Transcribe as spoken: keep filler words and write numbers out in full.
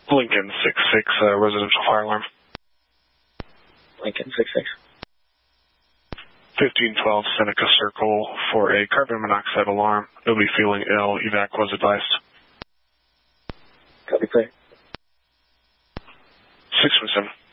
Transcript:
Lincoln six six, uh, residential fire alarm. Lincoln six six. fifteen twelve Seneca Circle for a carbon monoxide alarm. Nobody feeling ill. Evac was advised. Copy, clear. six one seven.